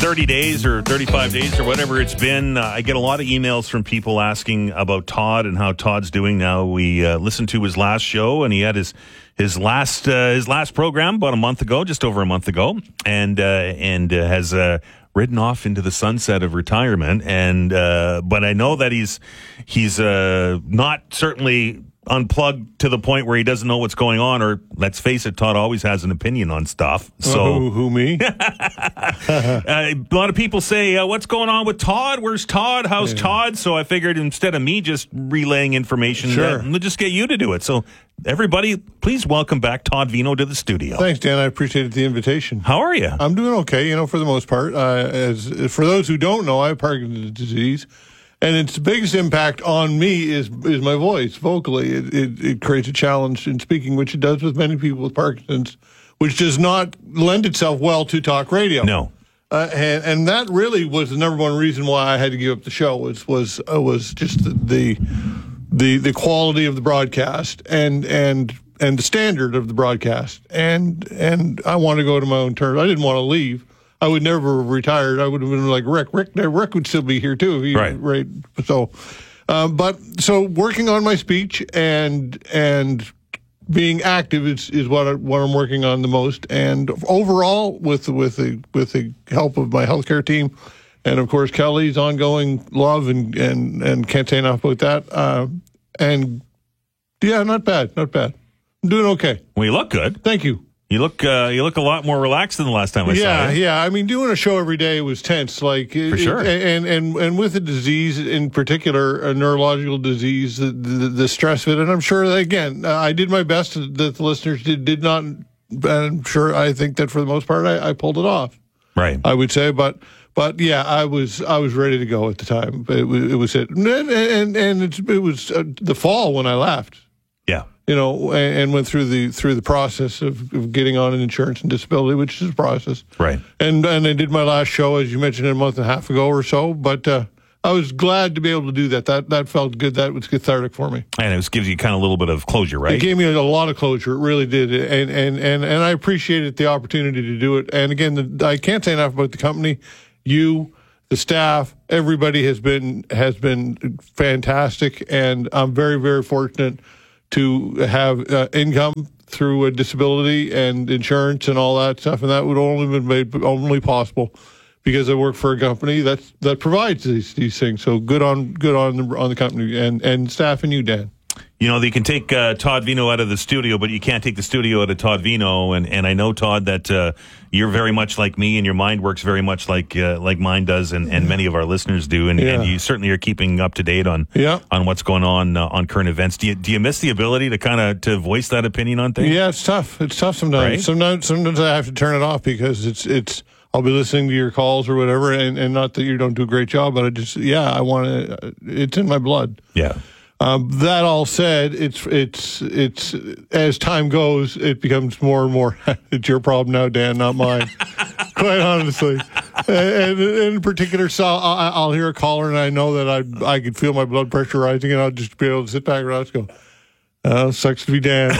30 days or 35 days or whatever it's been, I get a lot of emails from people asking about Todd and how Todd's doing now. We listened to his last show, and he had his last program about a month ago, just over a month ago, and has ridden off into the sunset of retirement. And but I know that he's not certainly unplugged to the point where he doesn't know what's going on, or let's face it, Todd always has an opinion on stuff. So who me? A lot of people say, what's going on with Todd? Where's Todd? How's Todd? So I figured instead of me just relaying information, we'll just get you to do it. So everybody, please welcome back Todd Vino to the studio. Thanks, Dan. I appreciated the invitation. How are you? I'm doing okay, for the most part. For those who don't know, I have Parkinson's disease. And its biggest impact on me is my voice, vocally. It creates a challenge in speaking, which it does with many people with Parkinson's, which does not lend itself well to talk radio. No. And that really was the number one reason why I had to give up the show, was just the quality of the broadcast and the standard of the broadcast. And I want to go to my own terms. I didn't want to leave. I would never have retired. I would have been like Rick. Rick would still be here too. If he, right. So, so working on my speech and being active is what I'm working on the most. And overall, with the help of my healthcare team, and of course Kelly's ongoing love and can't say enough about that. And yeah, not bad. I'm doing okay. Well, you look good. Thank you. You look a lot more relaxed than the last time I saw you. Yeah. I mean, doing a show every day was tense. For sure. And with a disease in particular, a neurological disease, the stress of it. And I'm sure that, again, I did my best. That the listeners did not. I'm sure. I think that for the most part, I pulled it off. Right. I would say, but yeah, I was ready to go at the time. It was it, and it was the fall when I left. Yeah. And went through the process of getting on an insurance and disability, which is a process. Right. And I did my last show, as you mentioned, a month and a half ago or so. But I was glad to be able to do that. That felt good. That was cathartic for me. And it gives you kind of a little bit of closure, right? It gave me a lot of closure. It really did. And I appreciated the opportunity to do it. And again, I can't say enough about the company. You, the staff, everybody has been fantastic. And I'm very, very fortunate to have income through a disability and insurance and all that stuff, and that would only been made only possible because I work for a company that provides these things. So good on the company and staff and you, Dan. They can take Todd Vino out of the studio, but you can't take the studio out of Todd Vino. And I know, Todd, that you're very much like me, and your mind works very much like mine does, and many of our listeners do. And you certainly are keeping up to date on what's going on current events. Do you miss the ability to kind of to voice that opinion on things? Yeah, it's tough. It's tough sometimes. Right? Sometimes I have to turn it off because it's. I'll be listening to your calls or whatever, and not that you don't do a great job, but I want to. It's in my blood. Yeah. That all said, it's as time goes, it becomes more and more. It's your problem now, Dan, not mine. Quite honestly, and in particular, so I'll hear a caller, and I know that I could feel my blood pressure rising, and I'll just be able to sit back and I'll just go, sucks to be Dan.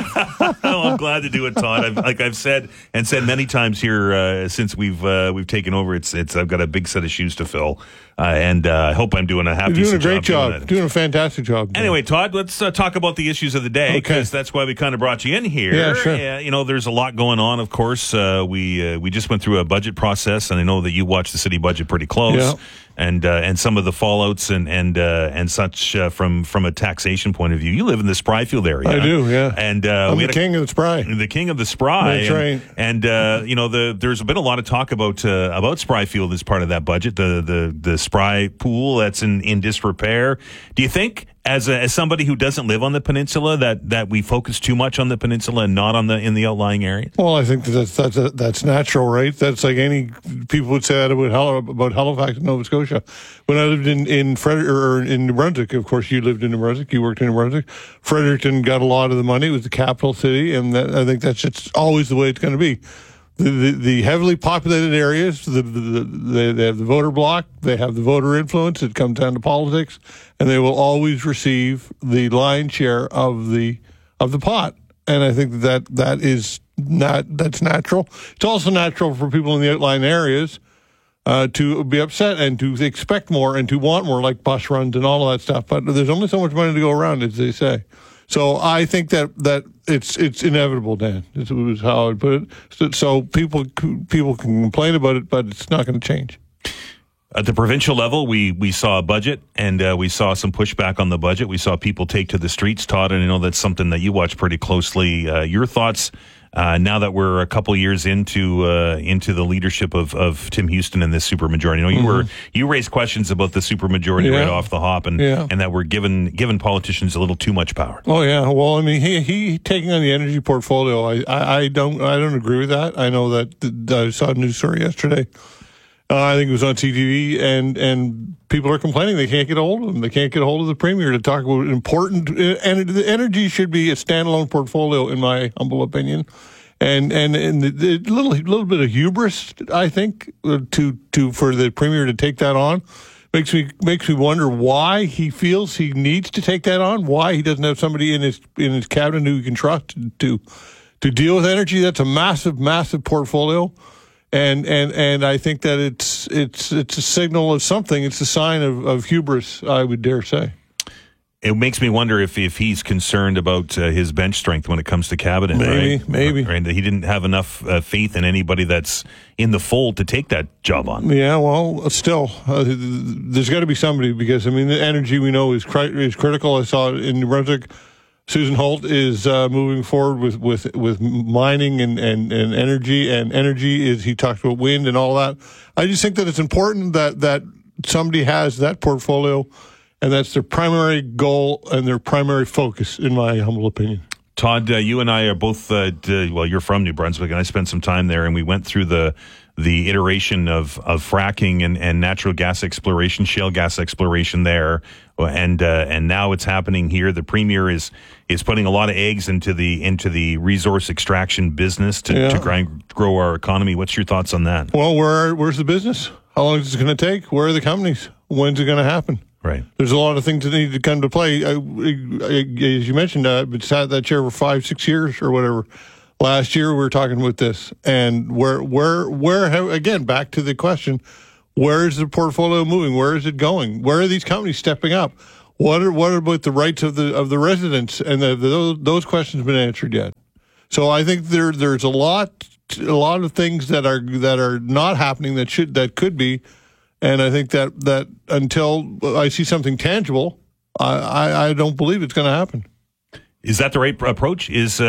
Well, I'm glad to do it, Todd. I've said many times here since we've taken over. I've got a big set of shoes to fill, and I hope I'm doing a half decent job. Doing a great job. Doing a fantastic job. Anyway, Todd, let's talk about the issues of the day, because that's why we kind of brought you in here. Yeah, sure. There's a lot going on. Of course, we just went through a budget process, and I know that you watch the city budget pretty close. Yeah. And some of the fallouts and such from a taxation point of view. You live in the Spryfield area. I do, yeah. And I'm the king of the Spry. The king of the Spry. That's right. And there's been a lot of talk about Spryfield as part of that budget. The Spry pool that's in disrepair. Do you think, as somebody who doesn't live on the peninsula, that we focus too much on the peninsula and not in the outlying areas? Well, I think that's natural, right? That's like any people would say that about Halifax and Nova Scotia. When I lived in New Brunswick, of course, you lived in New Brunswick, you worked in New Brunswick. Fredericton got a lot of the money. It was the capital city, and I think that's just always the way it's going to be. The heavily populated areas, they have the voter block, they have the voter influence. It comes down to politics, and they will always receive the lion's share of the pot. And I think that's natural. It's also natural for people in the outlying areas to be upset and to expect more and to want more, like bus runs and all of that stuff. But there's only so much money to go around, as they say. So I think that it's inevitable, Dan. This was how I would put it. So people can complain about it, but it's not going to change. At the provincial level, we saw a budget, and we saw some pushback on the budget. We saw people take to the streets, Todd, and I know that's something that you watch pretty closely. Your thoughts now that we're a couple years into the leadership of Tim Houston and this supermajority? You know, you raised questions about the supermajority right off the hop, and that we're giving politicians a little too much power. Oh yeah, well, I mean, he taking on the energy portfolio. I don't agree with that. I know that I saw a news story yesterday. I think it was on CTV, and people are complaining they can't get a hold of him. They can't get a hold of the premier to talk about important. And the energy should be a standalone portfolio, in my humble opinion. And the little bit of hubris, I think, for the premier to take that on makes me wonder why he feels he needs to take that on. Why he doesn't have somebody in his cabinet who he can trust to deal with energy. That's a massive portfolio. And I think that it's a signal of something. It's a sign of hubris, I would dare say. It makes me wonder if he's concerned about his bench strength when it comes to cabinet. Maybe. Right? He didn't have enough faith in anybody that's in the fold to take that job on. Yeah, well, still, there's got to be somebody, because I mean the energy we know is critical. I saw it in New Brunswick. Susan Holt is moving forward with mining and energy, and energy is, he talked about wind and all that. I just think that it's important that somebody has that portfolio, and that's their primary goal and their primary focus, in my humble opinion. Todd, you and I are both, well, you're from New Brunswick, and I spent some time there, and we went through the iteration of fracking and natural gas exploration, shale gas exploration there, and now it's happening here. The premier is putting a lot of eggs into the resource extraction business to grow our economy. What's your thoughts on that? Well, where's the business? How long is it going to take? Where are the companies? When's it going to happen? Right. There's a lot of things that need to come to play. As you mentioned, I've sat that chair for 5-6 years or whatever. Last year we were talking about this, and where again, back to the question, where is the portfolio moving? Where is it going? Where are these companies stepping up? What about the rights of the residents? And those questions have been answered yet. So I think there's a lot of things that are not happening that could be, and I think that until I see something tangible, I don't believe it's going to happen. Is that the right approach? Is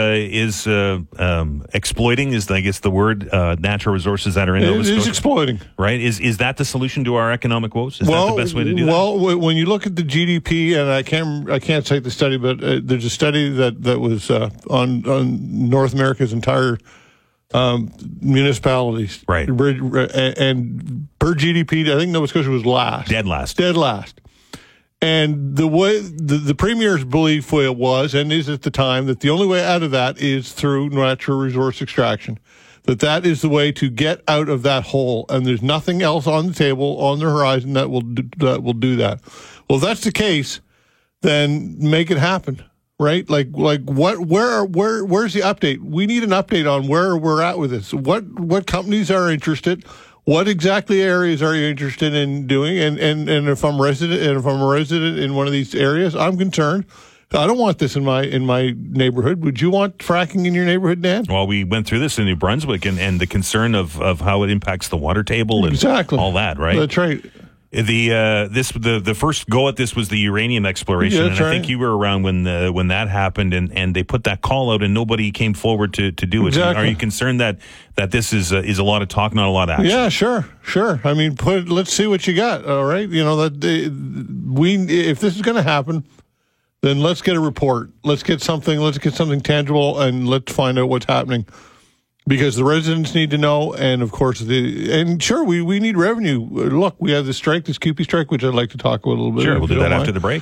exploiting is, I guess, the word, natural resources that are in Nova Scotia? It is exploiting. Right? Is that the solution to our economic woes? Is that the best way to do that? Well, when you look at the GDP, and I can't cite the study, but there's a study that was on North America's entire municipalities. Right. And per GDP, I think Nova Scotia was last. Dead last. And the way the premier's belief was, and is at the time, that the only way out of that is through natural resource extraction. That is the way to get out of that hole, and there's nothing else on the table, on the horizon, that will do that. Well, if that's the case, then make it happen, right? Like where's the update? We need an update on where we're at with this. What companies are interested? What exactly areas are you interested in doing? And if I'm a resident in one of these areas, I'm concerned. I don't want this in my neighborhood. Would you want fracking in your neighborhood, Dan? Well, we went through this in New Brunswick, and the concern of how it impacts the water table and all that, right? That's right. The first go at this was the uranium exploration, and I think you were around when that happened, and they put that call out, and nobody came forward to do it. Exactly. Are you concerned that this is a lot of talk, not a lot of action? Yeah, sure. I mean, let's see what you got. All right, if this is going to happen, then let's get a report. Let's get something tangible, and let's find out what's happening. Because the residents need to know, and of course, we need revenue. Look, we have this strike, this CUPE strike, which I'd like to talk about a little bit. Sure, we'll do that after the break.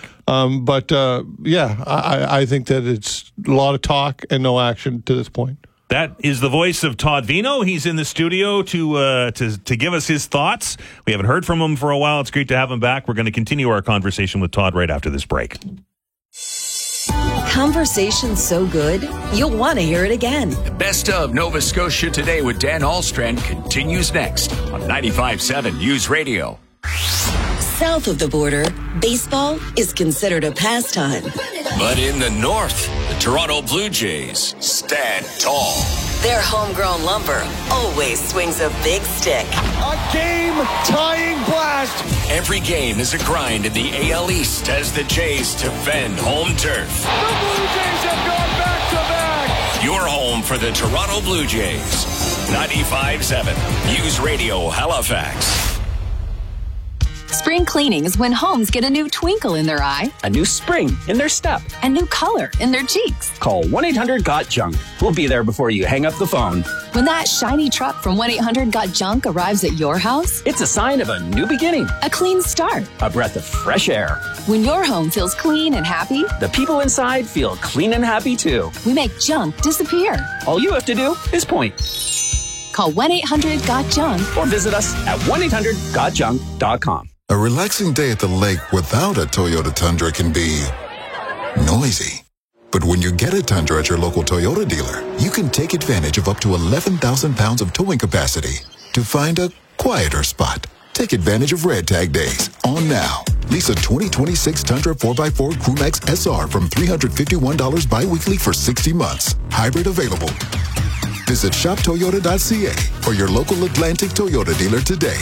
I think that it's a lot of talk and no action to this point. That is the voice of Todd Vino. He's in the studio to give us his thoughts. We haven't heard from him for a while. It's great to have him back. We're going to continue our conversation with Todd right after this break. Conversation so good, you'll want to hear it again. The best of Nova Scotia Today with Dan Ahlstrand continues next on 95.7 News Radio. South of the border, baseball is considered a pastime. But in the north, the Toronto Blue Jays stand tall. Their homegrown lumber always swings a big stick. A game-tying blast. Every game is a grind in the AL East as the Jays defend home turf. The Blue Jays have gone back-to-back. Your home for the Toronto Blue Jays. 95.7 News Radio Halifax. Spring cleaning is when homes get a new twinkle in their eye, a new spring in their step, a new color in their cheeks. Call 1-800-GOT-JUNK. We'll be there before you hang up the phone. When that shiny truck from 1-800-GOT-JUNK arrives at your house, it's a sign of a new beginning, a clean start, a breath of fresh air. When your home feels clean and happy, the people inside feel clean and happy too. We make junk disappear. All you have to do is point. Call 1-800-GOT-JUNK or visit us at 1-800-GOTJUNK.com. A relaxing day at the lake without a Toyota Tundra can be noisy. But when you get a Tundra at your local Toyota dealer, you can take advantage of up to 11,000 pounds of towing capacity to find a quieter spot. Take advantage of Red Tag Days on now. Lease a 2026 Tundra 4x4 Crewmax SR from $351 bi-weekly for 60 months. Hybrid available. Visit shoptoyota.ca or your local Atlantic Toyota dealer today.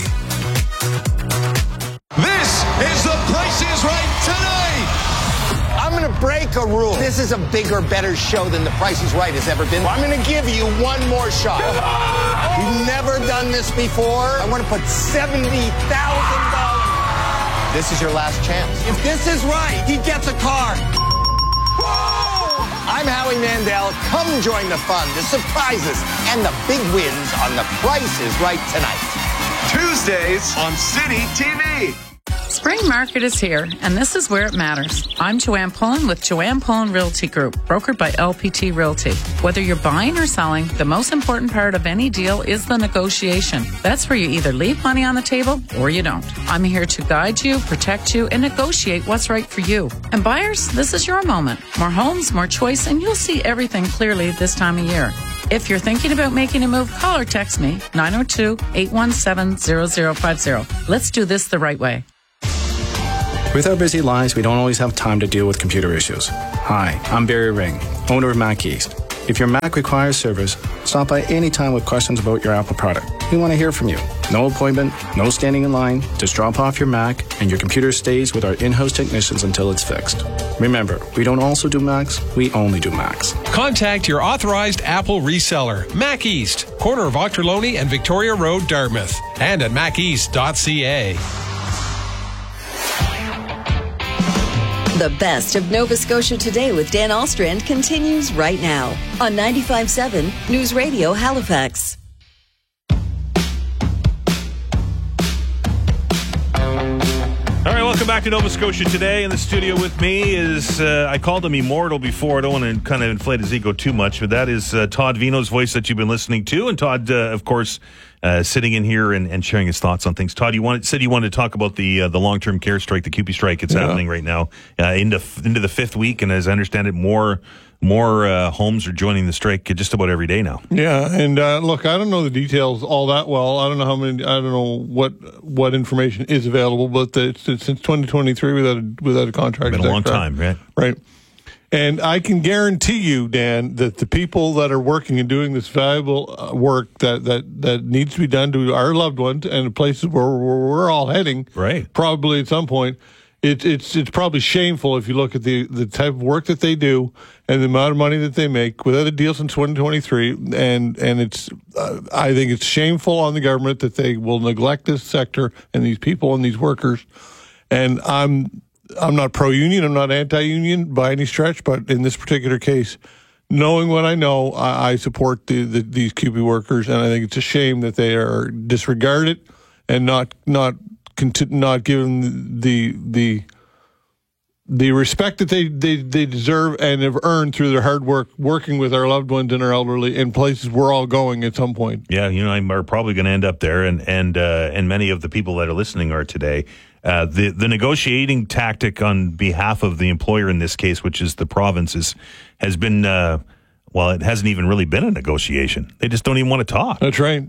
This is The Price is Right tonight. I'm going to break a rule. This is a bigger, better show than The Price is Right has ever been. I'm going to give you one more shot. You've never done this before. I want to put $70,000. This is your last chance. If this is right, he gets a car. Whoa! I'm Howie Mandel. Come join the fun, the surprises, and the big wins on The Price is Right tonight. Tuesdays on City TV. Spring market is here, and this is where it matters. I'm Joanne Pullen with Joanne Pullen Realty Group, brokered by LPT Realty. Whether you're buying or selling, the most important part of any deal is the negotiation. That's where you either leave money on the table or you don't. I'm here to guide you, protect you, and negotiate what's right for you. And buyers, this is your moment. More homes, more choice, and you'll see everything clearly this time of year. If you're thinking about making a move, call or text me, 902-817-0050. Let's do this the right way. With our busy lives, we don't always have time to deal with computer issues. Hi, I'm Barry Ring, owner of Mac East. If your Mac requires service, stop by anytime with questions about your Apple product. We want to hear from you. No appointment, no standing in line. Just drop off your Mac and your computer stays with our in-house technicians until it's fixed. Remember, we don't also do Macs, we only do Macs. Contact your authorized Apple reseller, Mac East, corner of Ochterlony and Victoria Road, Dartmouth, and at maceast.ca. The best of Nova Scotia Today with Dan Ahlstrand continues right now on 95.7 News Radio Halifax. All right, welcome back to Nova Scotia Today. In the studio with me is, I called him Immortal before. I don't want to kind of inflate his ego too much, but that is Todd Vino's voice that you've been listening to. And Todd, of course, sitting in here and sharing his thoughts on things. Todd, said you wanted to talk about the long-term care strike, the CUPE strike. It's happening right now into the fifth week, and as I understand it, more homes are joining the strike just about every day now. Yeah, and look, I don't know the details all that well. I don't know I don't know what information is available, but it's since 2023 without a contract. It's been a long time, right? Right. And I can guarantee you, Dan, that the people that are working and doing this valuable work that needs to be done to our loved ones and the places where we're all heading, right? Probably at some point, it's probably shameful if you look at the type of work that they do and the amount of money that they make without a deal since 2023, and it's I think it's shameful on the government that they will neglect this sector and these people and these workers. And I'm not pro-union. I'm not anti-union by any stretch. But in this particular case, knowing what I know, I support these CUPE workers, and I think it's a shame that they are disregarded and not given the the respect that they deserve and have earned through their hard work working with our loved ones and our elderly in places we're all going at some point. Yeah, we're probably going to end up there, and many of the people that are listening are today. The negotiating tactic on behalf of the employer in this case, which is the provinces, has been it hasn't even really been a negotiation. They just don't even want to talk. That's right.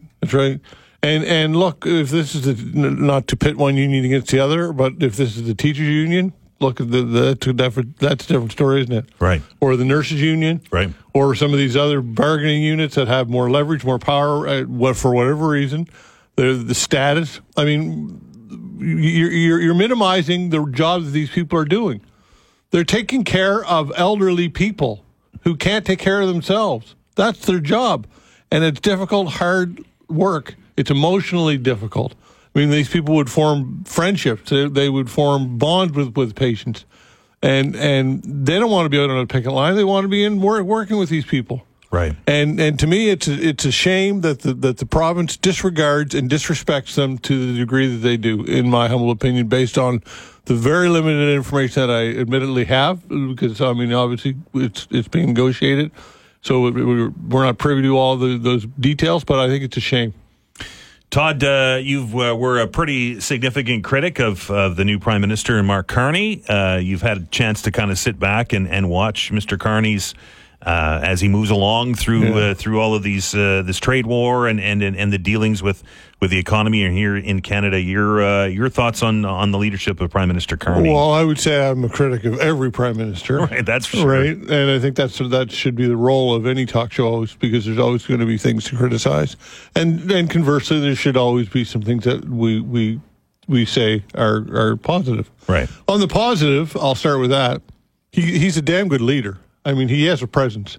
And look, if this is not to pit one union against the other, but if this is the teachers union, look at that's a different story, isn't it? Right. Or the nurses union. Right. Or some of these other bargaining units that have more leverage, more power, for whatever reason. The status. I mean, you're minimizing the jobs that these people are doing. They're taking care of elderly people who can't take care of themselves. That's their job. And it's difficult, hard work. It's emotionally difficult. I mean, these people would form friendships. They would form bonds with patients. And they don't want to be out on a picket line. They want to be in working with these people. Right. And to me, it's a shame that the province disregards and disrespects them to the degree that they do, in my humble opinion, based on the very limited information that I admittedly have, because, I mean, obviously it's being negotiated. So we're not privy to all those details, but I think it's a shame. Todd, you were a pretty significant critic of the new Prime Minister, Mark Carney. You've had a chance to kind of sit back and watch Mr. Carney's as he moves along through all of these this trade war and the dealings with the economy here in Canada. Your thoughts on the leadership of Prime Minister Carney? Well, I would say I'm a critic of every Prime Minister. Right, that's for sure. Right, and I think that should be the role of any talk show host, because there's always going to be things to criticize, and conversely, there should always be some things that we say are positive. Right. On the positive, I'll start with that. He's a damn good leader. I mean, he has a presence.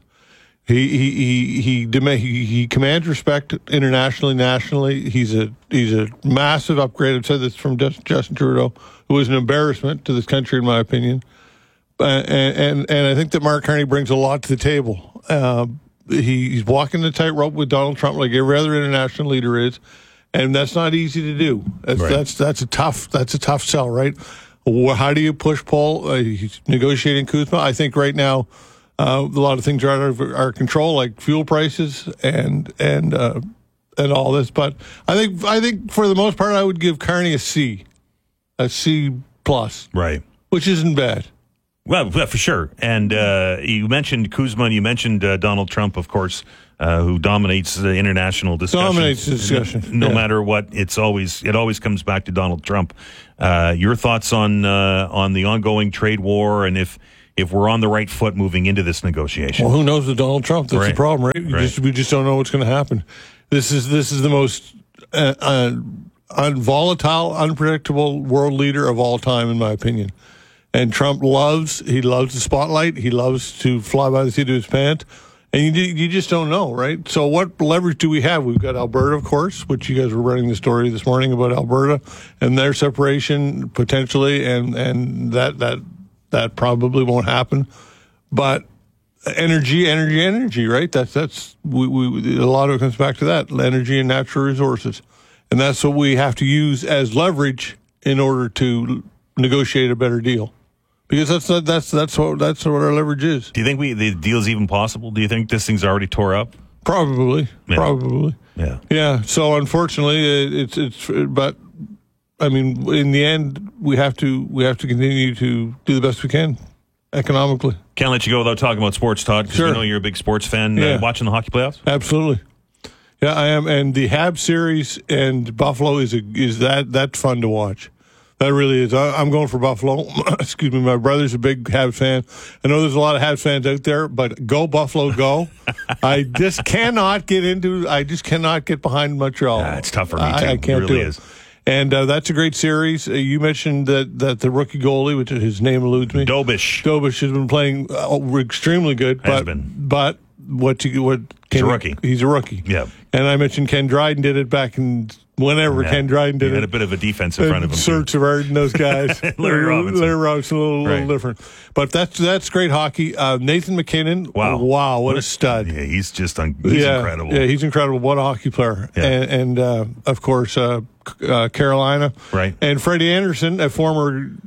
He commands respect internationally, nationally. He's a massive upgrade. I've said this from Justin Trudeau, who was an embarrassment to this country, in my opinion. And I think that Mark Carney brings a lot to the table. He's walking the tightrope with Donald Trump, like every other international leader is, and that's not easy to do. That's a tough sell, right? How do you pull? He's negotiating Kuzma. I think right now, a lot of things are out of our control, like fuel prices and all this. But I think for the most part, I would give Carney a C plus, right, which isn't bad. Well, for sure. And you mentioned Kuzma, and you mentioned Donald Trump, of course, who dominates the international discussion. Dominates the discussion. No matter what, it always comes back to Donald Trump. Your thoughts on the ongoing trade war, and if we're on the right foot moving into this negotiation? Well, who knows with Donald Trump? That's right. the problem, right? We just don't know what's going to happen. This is the most volatile, unpredictable world leader of all time, in my opinion. And Trump loves the spotlight. He loves to fly by the seat of his pants. And you just don't know, right? So what leverage do we have? We've got Alberta, of course, which you guys were running the story this morning about Alberta and their separation potentially, and that probably won't happen. But energy, right? That's a lot of it comes back to that, energy and natural resources. And that's what we have to use as leverage in order to negotiate a better deal. Because that's what our leverage is. Do you think the deal's even possible? Do you think this thing's already tore up? Probably. Yeah. So unfortunately, but I mean, in the end, we have to continue to do the best we can economically. Can't let you go without talking about sports, Todd. Because Sure. I know you're a big sports fan. Yeah. Watching the hockey playoffs? Absolutely. Yeah, I am. And the Habs series and Buffalo is that fun to watch. That really is. I'm going for Buffalo. Excuse me. My brother's a big Habs fan. I know there's a lot of Habs fans out there, but go Buffalo, go. I just cannot get behind Montreal. It's tough for me, too. I can't it really do is. it. And that's a great series. You mentioned that the rookie goalie, which his name eludes me, Dobish has been playing extremely good. But he's a rookie. He's a rookie. Yeah. And I mentioned Ken Dryden did it back in whenever Ken Dryden did he it. had a bit of a defense in front of him. Search of Art and those guys. Larry Robinson, a little different. But that's great hockey. Nathan McKinnon. Wow, what a stud. Yeah, he's just incredible. Yeah, he's incredible. What a hockey player. Yeah. And of course, Carolina. Right. And Freddie Anderson, a former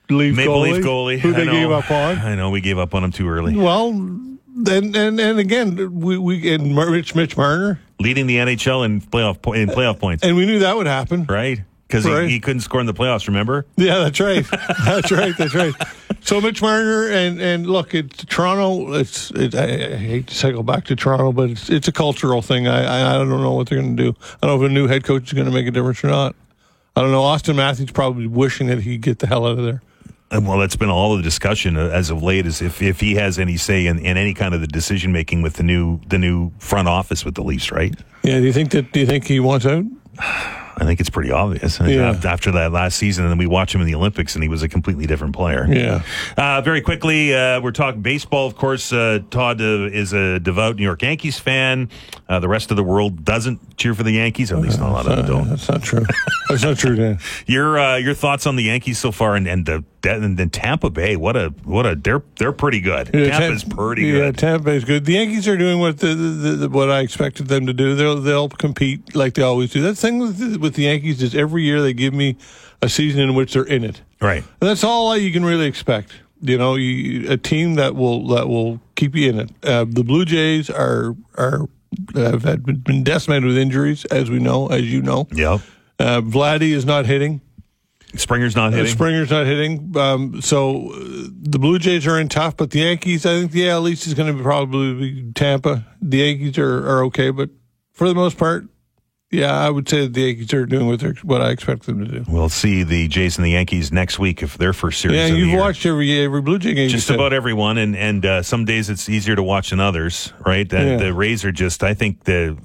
Leaf goalie. Who they gave up on. I know, we gave up on him too early. Well, and again, we and Mitch Marner. Leading the NHL in playoff points. And we knew that would happen. Right. Because he couldn't score in the playoffs, remember? Yeah, that's right. That's right. So Mitch Marner and look, it's Toronto. I hate to cycle back to Toronto, but it's a cultural thing. I don't know what they're going to do. I don't know if a new head coach is going to make a difference or not. I don't know. Austin Matthews probably wishing that he'd get the hell out of there. Well, that's been all the discussion as of late, is if he has any say in any kind of the decision making with the new front office with the Leafs, right? Yeah. Do you think he wants out? I think it's pretty obvious. After that last season, and then we watch him in the Olympics, and he was a completely different player. Yeah. Very quickly, we're talking baseball, of course. Todd is a devout New York Yankees fan. The rest of the world doesn't cheer for the Yankees, or at least not a lot of them don't. That's not true. That's not true, Dan. Your thoughts on the Yankees so far, and then Tampa Bay? They're pretty good. Tampa's pretty good. Yeah, Tampa Bay's good. The Yankees are doing what I expected them to do. They'll compete like they always do. That thing with the Yankees is every year they give me a season in which they're in it. Right. And that's all you can really expect. You know, a team that will keep you in it. The Blue Jays have been decimated with injuries, as you know. Yeah. Vladdy is not hitting. Springer's not hitting. So the Blue Jays are in tough, but the Yankees, I think, at least is going to probably be Tampa. The Yankees are okay, but for the most part, I would say that the Yankees are doing what I expect them to do. We'll see the Jays and the Yankees next week if their first series. Yeah, you've watched every Blue Jay game. Just about everyone, and some days it's easier to watch than others, right? The Rays are just, I think they're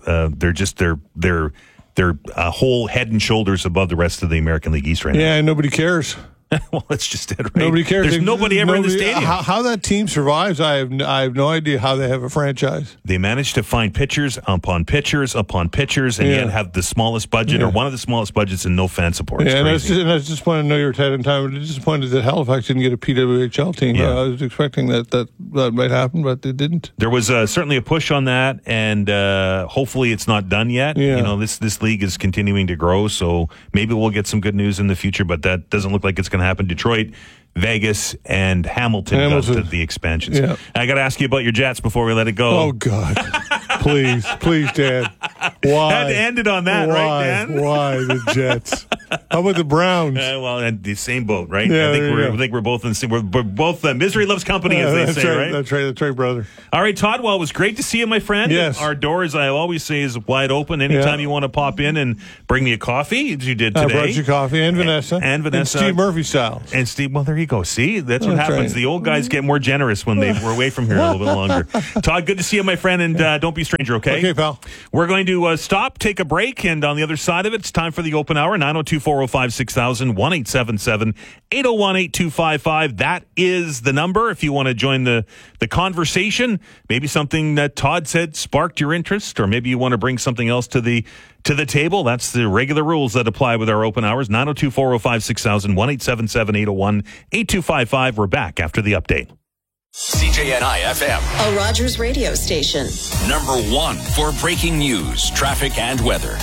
a whole head and shoulders above the rest of the American League East right now. Yeah, and nobody cares. Well, that's just it, right? Nobody cares. There's nobody ever in the stadium. How that team survives, I have no idea how they have a franchise. They managed to find pitchers upon pitchers upon pitchers, and yet have the smallest budget or one of the smallest budgets and no fan support. Yeah, and I was disappointed. I know you're ahead in time. I was disappointed that Halifax didn't get a PWHL team. Yeah. I was expecting that might happen, but it didn't. There was certainly a push on that, and hopefully it's not done yet. Yeah. You know, this league is continuing to grow, so maybe we'll get some good news in the future, but that doesn't look like it's going to happen. Detroit, Vegas, and Hamilton got the expansions. Yeah. I got to ask you about your Jets before we let it go. Oh, God. Please, Dad. Why? Had to end it on that, right, Dan? Why the Jets? How about the Browns? Well, the same boat, right? Yeah, I think we're both in. We're both misery loves company, as they say, right? That's right, brother. All right, Todd. Well, it was great to see you, my friend. Yes. Our door, as I always say, is wide open. Anytime you want to pop in and bring me a coffee, as you did today. I brought you coffee and Vanessa. And Vanessa. And Steve Murphy style. And Steve, well, there you go. See, that's what happens. Right. The old guys get more generous when we're away from here a little bit longer. Todd, good to see you, my friend, and don't be a stranger, okay? Okay, pal. We're going to stop, take a break, and on the other side of it, it's time for the open hour, 902-405-6000, 1-877-801-8255. That is the number if you want to join the conversation. Maybe something that Todd said sparked your interest, or maybe you want to bring something else to the table. That's the regular rules that apply with our open hours, 902-405-6000, 1-877-801-8255. We're back after the update. CJNI FM. A Rogers radio station. Number one for breaking news, traffic, and weather.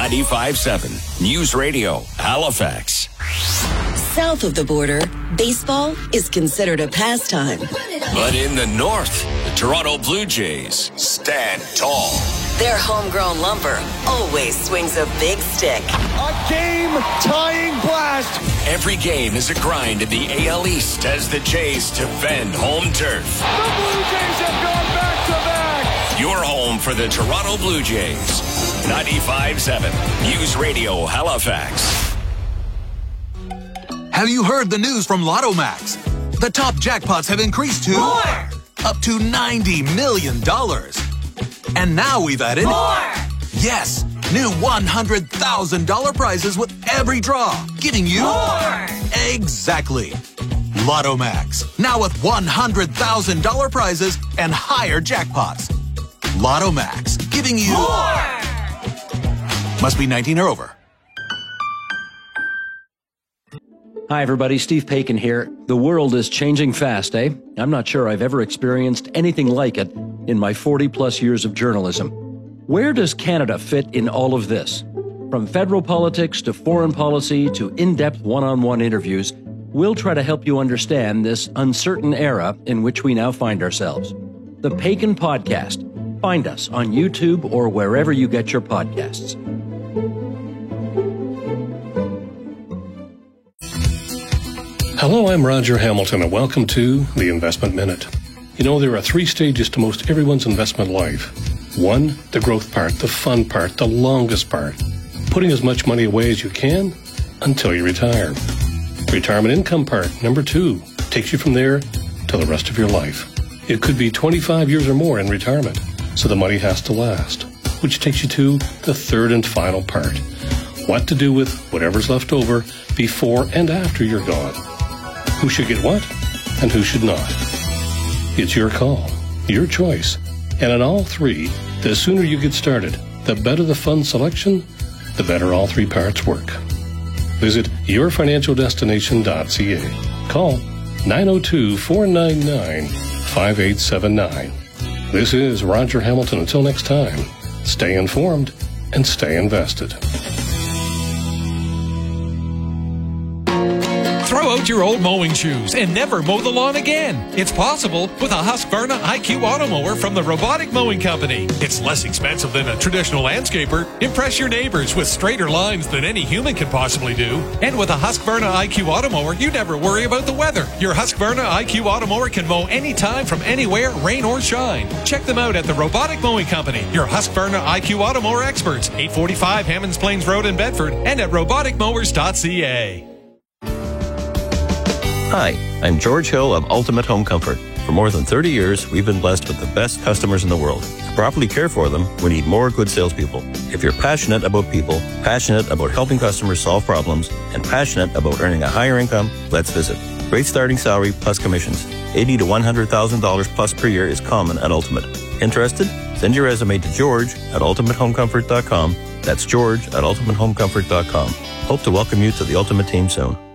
95.7 News Radio, Halifax. South of the border, baseball is considered a pastime. But in the north, the Toronto Blue Jays stand tall. Their homegrown lumber always swings a big stick. A game-tying blast. Every game is a grind in the AL East as the Jays defend home turf. The Blue Jays have gone back-to-back. Your home for the Toronto Blue Jays. 95.7 News Radio, Halifax. Have you heard the news from Lotto Max? The top jackpots have increased to more, up to $90 million. And now we've added more. Yes, new $100,000 prizes with every draw, giving you more. Exactly. Lotto Max, now with $100,000 prizes and higher jackpots. Lotto Max, giving you more. Must be 19 or over. Hi, everybody. Steve Paikin here. The world is changing fast, eh? I'm not sure I've ever experienced anything like it in my 40-plus years of journalism. Where does Canada fit in all of this? From federal politics to foreign policy to in-depth one-on-one interviews, we'll try to help you understand this uncertain era in which we now find ourselves. The Paikin Podcast. Find us on YouTube or wherever you get your podcasts. Hello, I'm Roger Hamilton, and welcome to the Investment Minute. You know, there are 3 stages to most everyone's investment life. 1, the growth part, the fun part, the longest part. Putting as much money away as you can until you retire. Retirement income part, number 2, takes you from there to the rest of your life. It could be 25 years or more in retirement, so the money has to last, which takes you to the 3rd and final part. What to do with whatever's left over before and after you're gone. Who should get what and who should not. It's your call, your choice. And in all 3, the sooner you get started, the better the fund selection, the better all 3 parts work. Visit yourfinancialdestination.ca. Call 902-499-5879. This is Roger Hamilton. Until next time, stay informed and stay invested. Throw out your old mowing shoes and never mow the lawn again. It's possible with a Husqvarna IQ Auto Mower from the Robotic Mowing Company. It's less expensive than a traditional landscaper. Impress your neighbors with straighter lines than any human can possibly do. And with a Husqvarna IQ Auto Mower, you never worry about the weather. Your Husqvarna IQ Auto Mower can mow anytime from anywhere, rain or shine. Check them out at the Robotic Mowing Company, your Husqvarna IQ Auto Mower experts, 845 Hammonds Plains Road in Bedford, and at roboticmowers.ca. Hi, I'm George Hill of Ultimate Home Comfort. For more than 30 years, we've been blessed with the best customers in the world. To properly care for them, we need more good salespeople. If you're passionate about people, passionate about helping customers solve problems, and passionate about earning a higher income, let's visit. Great starting salary plus commissions. $80,000 to $100,000 plus per year is common at Ultimate. Interested? Send your resume to George at ultimatehomecomfort.com. That's George at ultimatehomecomfort.com. Hope to welcome you to the Ultimate team soon.